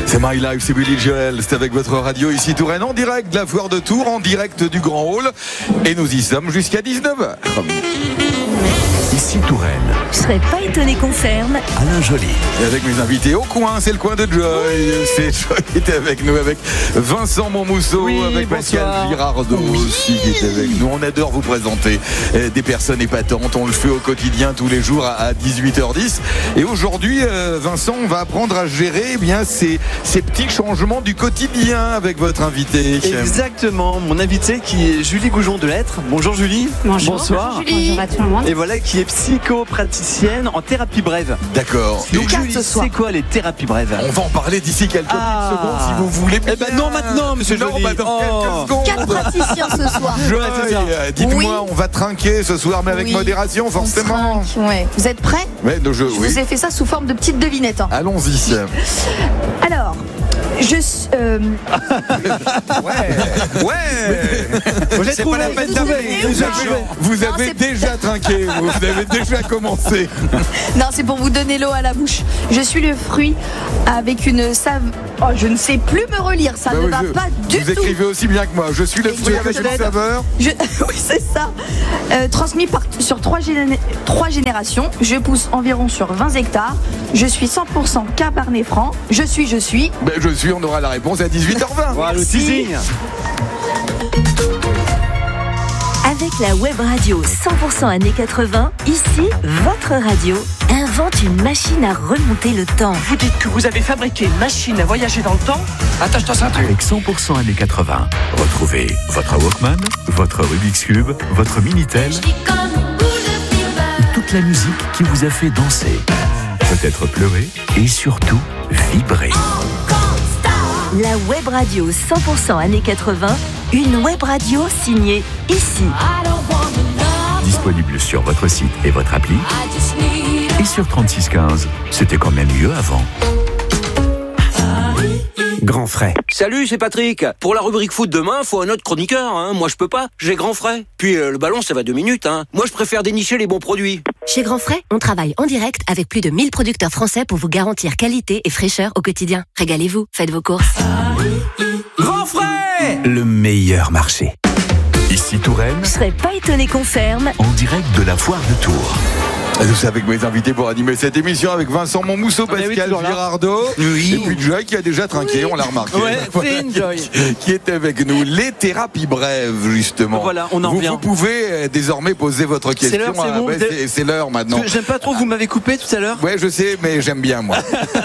C'est My Life, c'est Billy Joel, c'est avec votre radio ici Touraine, en direct de la foire de Tours, en direct du Grand Hall, et nous y sommes jusqu'à 19h. Ici Touraine. Je serais pas étonné qu'on ferme. Alain Joly. Et avec mes invités au coin, c'est le coin de Joy. C'est Joy qui était avec nous, avec Vincent Monmousseau, avec Pascal Girardot aussi qui est avec nous. On adore vous présenter des personnes épatantes. On le fait au quotidien tous les jours à 18h10. Et aujourd'hui, Vincent, on va apprendre à gérer ces petits changements du quotidien avec votre invité. Exactement, mon invité qui est Julie Goujon de Lettres. Bonjour Julie. Bonjour. Bonsoir. Bonjour Julie. Bonjour à tout le monde. Et voilà, qui est psychopraticienne en thérapie brève. D'accord. Donc Julie, c'est quoi les thérapies brèves? On va en parler d'ici quelques petites secondes si vous voulez. Eh ben non, maintenant, monsieur Joly. Dans quelques secondes. 4 praticiens ce soir. Joy, dites-moi, Oui. on va trinquer ce soir, mais avec Oui, modération, forcément. Ouais. Vous êtes prêts? Ouais, donc Je vous ai fait ça sous forme de petites devinettes. Allons-y. Alors, C'est pas la peine d'arrêter. Vous avez déjà trinqué, vous avez déjà commencé. Non, c'est pour vous donner l'eau à la bouche. Je suis le fruit avec une saveur. Oh, je ne sais plus me relire, ça ne va pas du tout. Vous écrivez aussi bien que moi. Je suis le fruit avec une saveur. Oui, c'est ça. Transmis sur 3 générations. Je pousse environ sur 20 hectares. Je suis 100% cabernet franc. Je suis. On aura la réponse à 18h20. Voilà le teasing. Avec la web radio 100% années 80, ici, votre radio invente une machine à remonter le temps. Vous dites que vous avez fabriqué une machine à voyager dans le temps? Attache-toi ça. Avec 100% années 80, retrouvez votre Walkman, votre Rubik's Cube, votre Minitel, toute la musique qui vous a fait danser, peut-être pleurer et surtout vibrer. La web radio 100% années 80, une web radio signée ici. Disponible sur votre site et votre appli. Et sur 3615, c'était quand même mieux avant. Grand frais. Salut, c'est Patrick. Pour la rubrique foot demain, faut un autre chroniqueur. Moi, je peux pas. J'ai grand frais. Puis le ballon, ça va 2 minutes. Moi, je préfère dénicher les bons produits. Chez Grand Frais, on travaille en direct avec plus de 1000 producteurs français pour vous garantir qualité et fraîcheur au quotidien. Régalez-vous, faites vos courses. Grand frais! Le meilleur marché. Ici Touraine, Je serais pas étonné qu'on ferme. en direct de la foire de Tours. C'est avec mes invités pour animer cette émission avec Vincent Monmousseau, Pascal Girardot et puis Joy qui a déjà trinqué, on l'a remarqué. Ouais, c'est une Joy. Qui est avec nous. Les thérapies brèves, justement. Voilà, on en revient. Vous pouvez désormais poser votre question. l'heure, c'est bon, c'est l'heure maintenant. J'aime pas trop, vous m'avez coupé tout à l'heure. Ouais, je sais, mais j'aime bien, moi.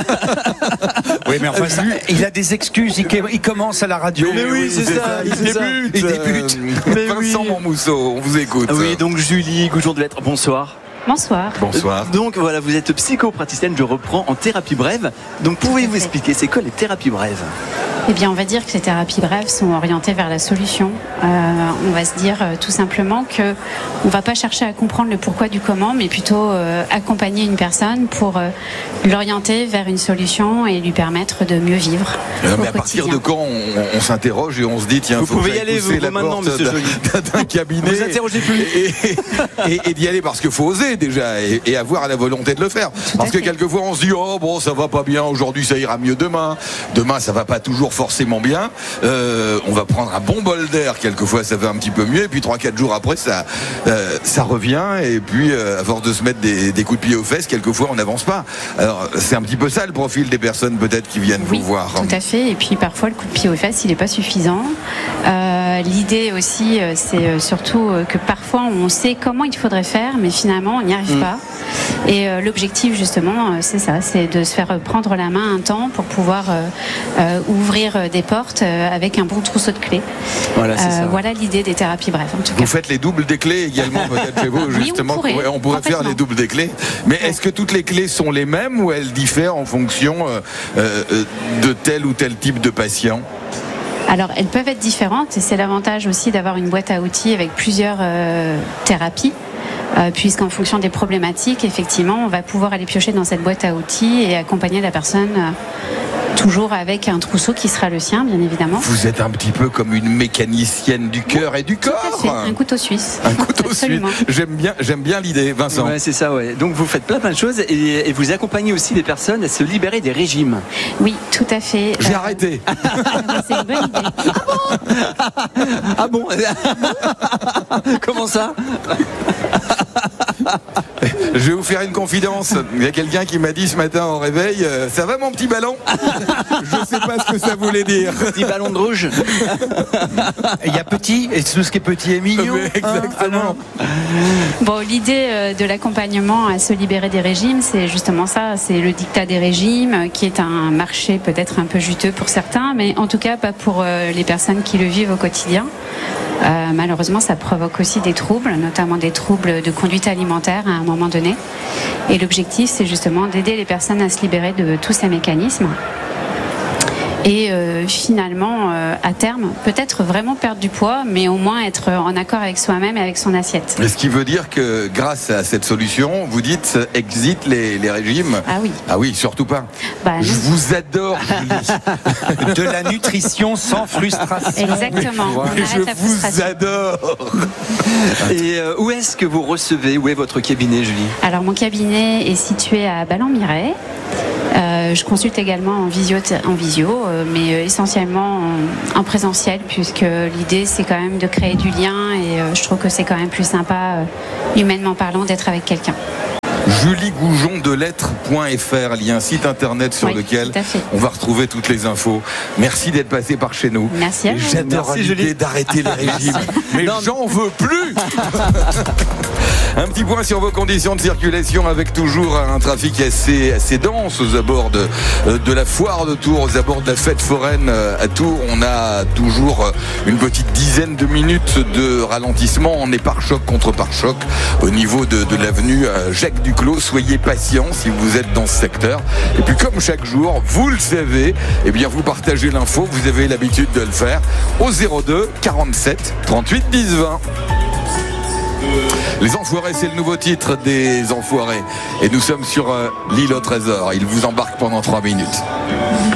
Oui, mais enfin, il a des excuses, il commence à la radio. Mais oui, c'est ça, Il débute. Mais Vincent oui. Monmousseau, on vous écoute. Oui, donc Julie Goujon de Lettres, bonsoir. Bonsoir. Bonsoir. Donc voilà, vous êtes psychopraticienne, je reprends, en thérapie brève. Donc pouvez-vous expliquer, c'est quoi les thérapies brèves? Eh bien, on va dire que ces thérapies brèves sont orientées vers la solution. On va se dire tout simplement que on va pas chercher à comprendre le pourquoi du comment, mais plutôt accompagner une personne pour l'orienter vers une solution et lui permettre de mieux vivre. Mais à partir de quand on s'interroge et on se dit tiens, vous faut pouvez que y aller pousser vous la maintenant, porte monsieur Joly. d'un cabinet. Vous interrogez plus. Et d'y aller parce qu'il faut oser déjà et avoir la volonté de le faire. Parce que quelquefois on se dit oh bon ça va pas bien aujourd'hui, ça ira mieux demain. Demain ça va pas toujours forcément bien. On va prendre un bon bol d'air. Quelquefois ça va un petit peu mieux et puis 3-4 jours après ça revient et puis à force de se mettre des coups de pied aux fesses, quelquefois on n'avance pas. Alors c'est un petit peu ça le profil des personnes peut-être qui viennent vous voir. Tout à fait. Et puis parfois le coup de pied aux fesses il n'est pas suffisant. L'idée aussi c'est surtout que parfois on sait comment il faudrait faire mais finalement on n'y arrive pas. Et l'objectif justement c'est ça, c'est de se faire prendre la main un temps pour pouvoir ouvrir des portes avec un bon trousseau de clés. Voilà, c'est ça. Voilà l'idée des thérapies brèves en tout cas. Vous faites les doubles des clés également peut-être chez vous justement. Oui, on pourrait faire les doubles des clés. Mais est-ce que toutes les clés sont les mêmes ou elles diffèrent en fonction de tel ou tel type de patient? Alors, elles peuvent être différentes et c'est l'avantage aussi d'avoir une boîte à outils avec plusieurs thérapies. Puisqu'en fonction des problématiques, effectivement, on va pouvoir aller piocher dans cette boîte à outils et accompagner la personne toujours avec un trousseau qui sera le sien, bien évidemment. Vous êtes un petit peu comme une mécanicienne du cœur et du corps. Tout à fait, un couteau suisse. Un couteau Absolument. suisse. J'aime bien l'idée, Vincent. Ouais, c'est ça, ouais. Donc vous faites plein de choses et vous accompagnez aussi les personnes à se libérer des régimes. Oui, tout à fait. J'ai arrêté. C'est une bonne idée. Ah bon Comment ça? Je vais vous faire une confidence. Il y a quelqu'un qui m'a dit ce matin au réveil, ça va mon petit ballon? Je ne sais pas ce que ça voulait dire. Petit ballon de rouge. Il y a petit, et tout ce qui est petit est mignon. Exactement. Bon, l'idée de l'accompagnement à se libérer des régimes, c'est justement ça, c'est le diktat des régimes, qui est un marché peut-être un peu juteux pour certains, mais en tout cas pas pour les personnes qui le vivent au quotidien. Malheureusement, ça provoque aussi des troubles, notamment des troubles de conduite alimentaire à un moment donné. Et l'objectif, c'est justement d'aider les personnes à se libérer de tous ces mécanismes. Et finalement, à terme, peut-être vraiment perdre du poids, mais au moins être en accord avec soi-même et avec son assiette. Ce qui veut dire que grâce à cette solution, vous dites exit les régimes. Ah oui. Ah oui, surtout pas. Je vous adore, Julie. De la nutrition sans frustration. Exactement. On arrête Je la vous frustration. adore. Et où est-ce que vous recevez? Où est votre cabinet, Julie? Alors, mon cabinet est situé à Ballon-Miret. Je consulte également en visio, mais essentiellement en présentiel, puisque l'idée c'est quand même de créer du lien et je trouve que c'est quand même plus sympa, humainement parlant, d'être avec quelqu'un. juliegoujondelettres.fr, il y a un site internet sur lequel on va retrouver toutes les infos. Merci d'être passé par chez nous. Merci à vous. J'adore l'idée d'arrêter les régimes. Mais j'en veux plus. Un petit point sur vos conditions de circulation avec toujours un trafic assez dense aux abords de la foire de Tours, aux abords de la fête foraine à Tours. On a toujours une petite dizaine de minutes de ralentissement. On est pare-choc contre pare-choc au niveau de l'avenue Jacques Duclos. Soyez patients si vous êtes dans ce secteur. Et puis comme chaque jour, vous le savez, eh bien vous partagez l'info. Vous avez l'habitude de le faire au 02 47 38 10 20. Les Enfoirés, c'est le nouveau titre des Enfoirés. Et nous sommes sur l'île au trésor. Il vous embarque pendant 3 minutes.